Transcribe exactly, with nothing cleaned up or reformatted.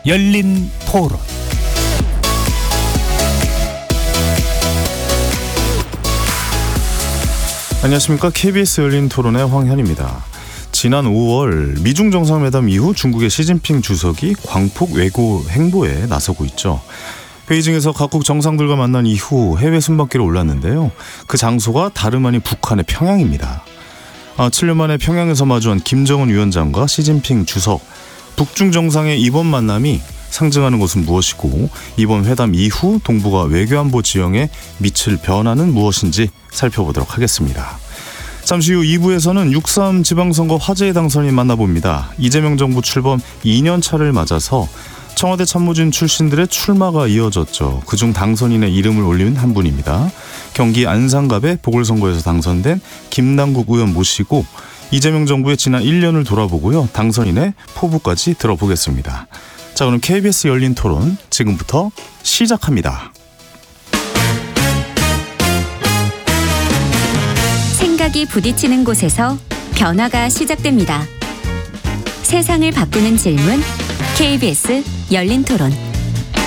열린 토론. 안녕하십니까. 케이비에스 열린 토론의 황현입니다. 지난 오월 미중 정상회담 이후 중국의 시진핑 주석이 광폭 외교 행보에 나서고 있죠. 베이징에서 각국 정상들과 만난 이후 해외 순방길에 올랐는데요. 그 장소가 다름 아닌 북한의 평양입니다. 아, 칠 년 만에 평양에서 마주한 김정은 위원장과 시진핑 주석, 북중 정상의 이번 만남이 상징하는 것은 무엇이고, 이번 회담 이후 동북아 외교안보 지형에 미칠 변화는 무엇인지 살펴보도록 하겠습니다. 잠시 후 이 부에서는 육삼 지방선거 화제의 당선인 만나봅니다. 이재명 정부 출범 이 년 차를 맞아서 청와대 참모진 출신들의 출마가 이어졌죠. 그중 당선인의 이름을 올린 한 분입니다. 경기 안산갑의 보궐선거에서 당선된 김남국 의원 모시고 이재명 정부의 지난 일 년을 돌아보고요. 당선인의 포부까지 들어보겠습니다. 자, 그럼 케이비에스 열린 토론 지금부터 시작합니다. 생각이 부딪히는 곳에서 변화가 시작됩니다. 세상을 바꾸는 질문, 케이비에스 열린 토론.